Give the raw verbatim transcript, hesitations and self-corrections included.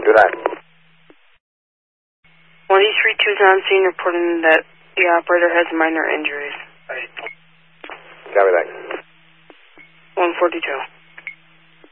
two nine. one E three two's on scene reporting that the operator has minor injuries. Copy that. one forty-two.